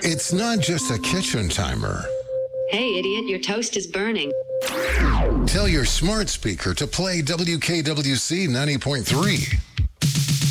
It's not just a kitchen timer. Hey, idiot, your toast is burning. Tell your smart speaker to play WKWC 90.3.